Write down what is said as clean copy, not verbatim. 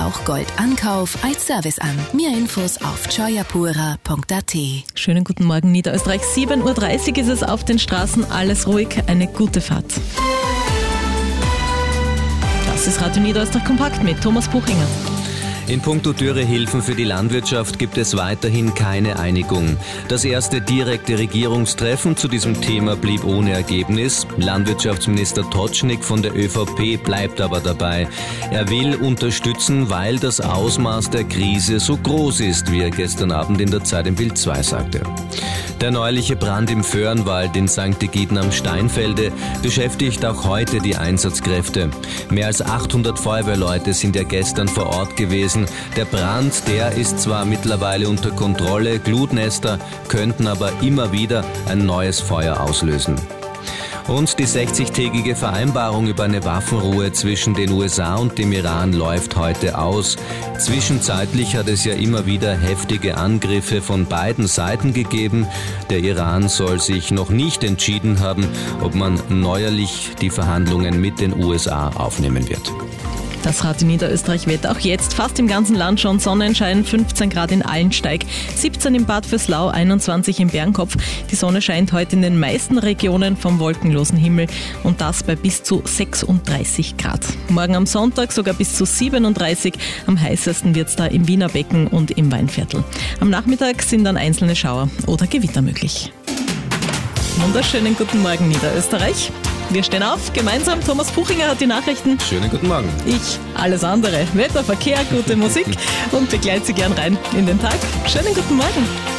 auch Goldankauf als Service an. Mehr Infos auf joyapura.at. Schönen guten Morgen, Niederösterreich. 7.30 Uhr ist es auf den Straßen. Alles ruhig, eine gute Fahrt. Das ist Radio Niederösterreich kompakt mit Thomas Buchinger. In puncto Dürrehilfen für die Landwirtschaft gibt es weiterhin keine Einigung. Das erste direkte Regierungstreffen zu diesem Thema blieb ohne Ergebnis. Landwirtschaftsminister Totschnig von der ÖVP bleibt aber dabei. Er will unterstützen, weil das Ausmaß der Krise so groß ist, wie er gestern Abend in der Zeit im Bild 2 sagte. Der neuliche Brand im Föhrenwald in St. Egiden am Steinfelde beschäftigt auch heute die Einsatzkräfte. Mehr als 800 Feuerwehrleute sind ja gestern vor Ort gewesen. Der Brand, der ist zwar mittlerweile unter Kontrolle, Glutnester könnten aber immer wieder ein neues Feuer auslösen. Und die 60-tägige Vereinbarung über eine Waffenruhe zwischen den USA und dem Iran läuft heute aus. Zwischenzeitlich hat es ja immer wieder heftige Angriffe von beiden Seiten gegeben. Der Iran soll sich noch nicht entschieden haben, ob man neuerlich die Verhandlungen mit den USA aufnehmen wird. Das Radio Niederösterreich Wetter auch jetzt fast im ganzen Land schon Sonnenschein, 15 Grad in Allensteig, 17 im Bad Vöslau, 21 im Bernkopf. Die Sonne scheint heute in den meisten Regionen vom wolkenlosen Himmel und das bei bis zu 36 Grad. Morgen am Sonntag sogar bis zu 37, am heißesten wird es da im Wiener Becken und im Weinviertel. Am Nachmittag sind dann einzelne Schauer oder Gewitter möglich. Wunderschönen guten Morgen Niederösterreich. Wir stehen auf, gemeinsam. Thomas Buchinger hat die Nachrichten. Schönen guten Morgen. Ich, alles andere. Wetter, Verkehr, gute Musik und begleite Sie gern rein in den Tag. Schönen guten Morgen.